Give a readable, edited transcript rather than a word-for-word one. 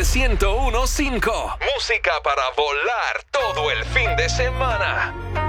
al 101.5. Música para volar todo el fin de semana.